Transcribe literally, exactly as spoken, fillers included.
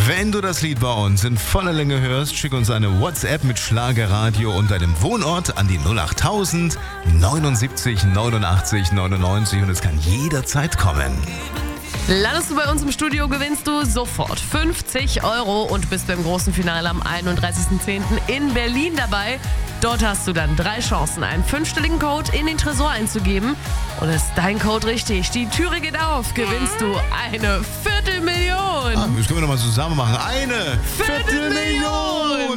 Wenn du das Lied bei uns in voller Länge hörst, schick uns eine WhatsApp mit Schlagerradio und deinem Wohnort an die null acht tausend neunundsiebzig neunundachtzig neunundneunzig und es kann jederzeit kommen. Landest du bei uns im Studio, gewinnst du sofort fünfzig Euro und bist beim großen Finale am einunddreißigsten zehnten in Berlin dabei. Dort hast du dann drei Chancen, einen fünfstelligen Code in den Tresor einzugeben. Und ist dein Code richtig, die Türe geht auf, gewinnst du eine Viertelmillion. Ah, das können wir nochmal zusammen machen. Eine Viertelmillion!